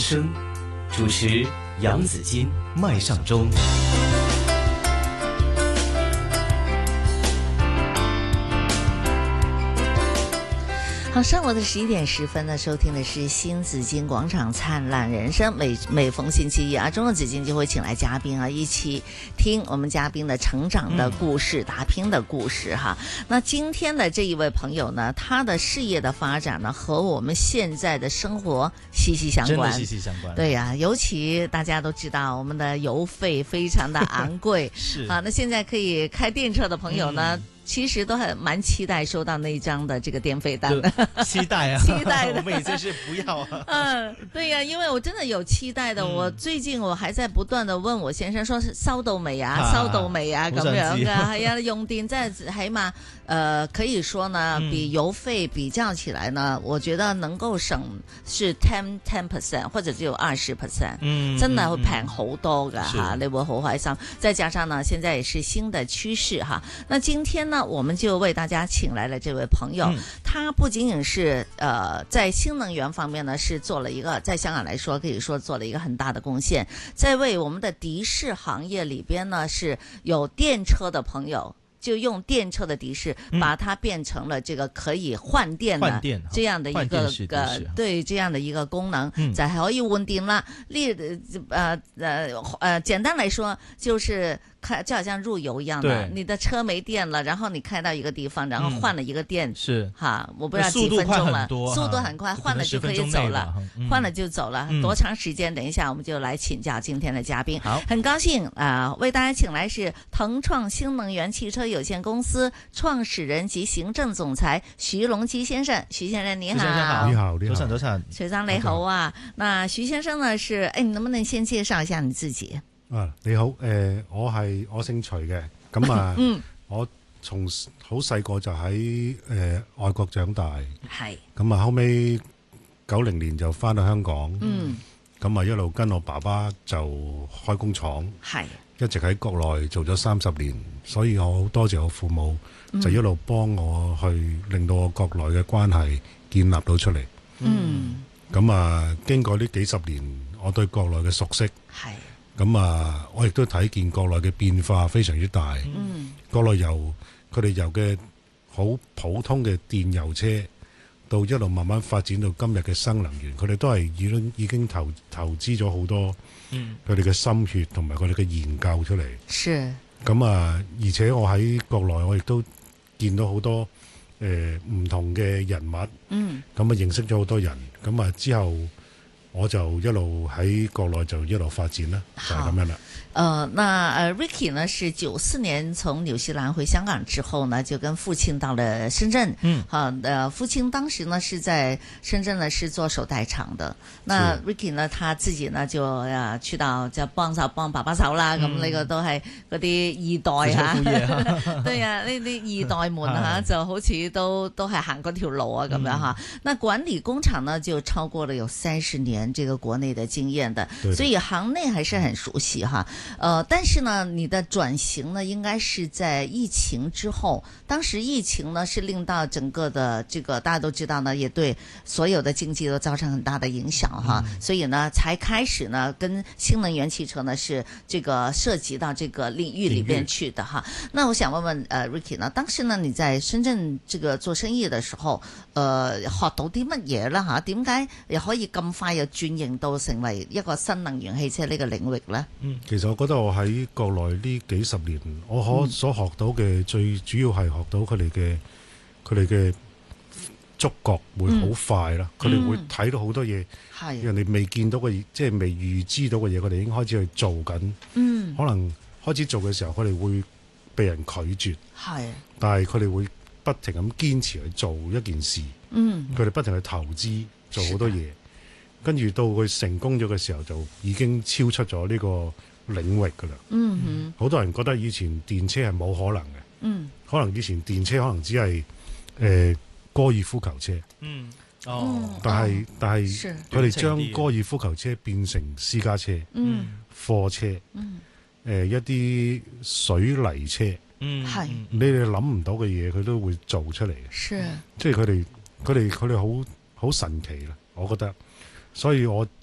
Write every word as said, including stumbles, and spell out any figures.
生，主持杨子金、麦尚中。 好，上午的十一点十分呢，收听的是新紫金广场灿烂人生。每每逢星期一啊，中国紫金就会请来嘉宾啊，一起听我们嘉宾的成长的故事、嗯、打拼的故事哈。那今天的这一位朋友呢，他的事业的发展呢，和我们现在的生活息息相关， 真的息息相关。 对呀、啊，尤其大家都知道，我们的油费非常的昂贵， 是啊。那现在可以开电车的朋友呢？嗯，其實都係蠻期待收到那一張的這個電費單的， 期待啊， 期待的。 我們已經是不要啊。 嗯，對呀、啊，因為我真的有期待的。嗯、我最近我還在不斷的問我先生說收到未啊，啊收到未啊咁樣嘅。係啊，用電真係起碼，呃，可以說呢，比油費比較起來呢，嗯、我覺得能夠省是 ten ten percent 或者只有二十 percent，嗯，真的會平好多噶哈，你會好開心。再加上呢，現在也是新的趨勢哈。那今天呢，我們就為大家請來了這位朋友，嗯、他不僅僅是呃在新能源方面呢是做了一個，在香港來說可以說做了一個很大的貢獻，在為我們的的士行業裏邊呢是有電車的朋友，就用電車的的士把它變成了這個可以換電的這樣的一個個對這樣的一個功能，嗯、就係可以換電啦。呢呃呃呃簡單來說就是。開就好像入油一樣的，你的車沒電了，然後你開到一個地方，然後換了一個電， 嗯、是哈，我不知道幾分鐘了，速度很快，換了就可以走了，換了就走了，嗯、多長時間？等一下我們就來請教今天的嘉賓。好，很高興啊、呃，為大家請來是騰創新能源汽車有限公司創始人及行政總裁徐龍基先生。徐先生你好， 徐先生好， 你好，你好， 早晨早晨， 徐生你好啊。那徐先生呢是，哎，你能不能先介紹一下你自己？ 啊，你好，誒、呃，我係我姓徐嘅，咁啊，嗯、我從好細個就喺誒、呃、外國長大，係，咁啊後尾九零年就翻到香港，嗯，咁啊一路跟我爸爸就開工廠，係，一直喺國內做咗三十年，所以我好多謝我父母，嗯、就一路幫我去令到我國內嘅關係建立到出嚟，嗯，咁啊經過呢幾十年，我對國內嘅熟悉，係。咁啊，我亦都睇見國內嘅變化非常之大。嗯，國內由佢哋由嘅好普通嘅電油車，到一路慢慢發展到今日嘅新能源，佢哋都係已經已經投投資咗好多，嗯，佢哋嘅心血同埋佢哋嘅研究出嚟。是。咁啊，而且我喺國內，我亦都見到好多誒唔同嘅人物。嗯。咁啊，認識咗好多人。咁啊，之後。我就一路喺國內就一路發展啦，就係、是、咁樣啦。呃，那呃 Ricky 呢是九四年從紐西蘭回香港之後呢，就跟父親到了深圳。嗯，好，呃，父親當時呢是在深圳呢是做手袋廠的。那 Ricky 呢，他自己呢就啊去到就幫手幫爸爸手啦。咁呢、嗯、個都係嗰啲二代嚇。對啊，呢啲二代們嚇就好似都都係行嗰條路啊咁樣嚇。那管理工廠呢就超過了有三十年。這個國內的經驗的，所以行內還是很熟悉哈。呃，但是呢，你的轉型呢，應該是在疫情之後。當時疫情呢，是令到整個的這個大家都知道呢，也對所有的經濟都造成很大的影響哈。嗯、所以呢，才開始呢，跟新能源汽車呢，是這個涉及到這個領域裏邊去的哈。那我想問問，呃，Ricky 呢，當時呢，你在深圳這個做生意的時候，呃，學到啲乜嘢啦吓？點解又可以咁快又轉型到成為一個新能源汽車呢個領域呢？嗯，其實我覺得我喺國內呢幾十年，我可所學到嘅最主要係學到佢哋嘅佢哋嘅觸覺會好快啦，佢哋、嗯、會睇到好多嘢，係、嗯、人哋未見到嘅嘢，即係未預知到嘅嘢，佢哋已經開始去做緊。嗯，可能開始做嘅時候，佢哋會被人拒絕，係，但係佢哋會不停咁堅持去做一件事。嗯，佢哋不停去投資做好多嘢。跟住到佢成功咗嘅時候，就已經超出咗呢個領域㗎啦。嗯哼，好多人覺得以前電車係冇可能嘅。嗯，可能以前電車可能只係誒、呃、高爾夫球車。嗯，哦，但係、哦、但係佢哋將高爾夫球車變成私家車、嗯，貨車，嗯，誒、呃、一啲水泥車，嗯，係你哋諗唔到嘅嘢，佢都會做出嚟嘅。是，即係佢哋佢哋佢哋好好神奇啦，我覺得。所以我